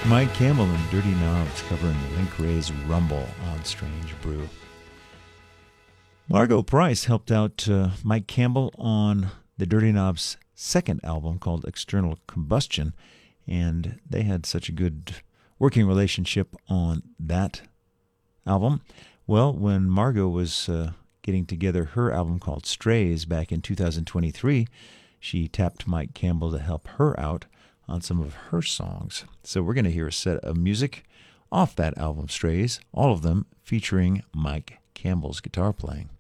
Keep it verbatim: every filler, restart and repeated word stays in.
Mike Campbell and Dirty Knobs covering Link Wray's Rumble on Strange Brew. Margo Price helped out uh, Mike Campbell on the Dirty Knobs' second album called External Combustion, and they had such a good working relationship on that album. Well, when Margo was uh, getting together her album called Strays back in two thousand twenty-three, she tapped Mike Campbell to help her out on some of her songs. So we're going to hear a set of music off that album, Strays, all of them featuring Mike Campbell's guitar playing.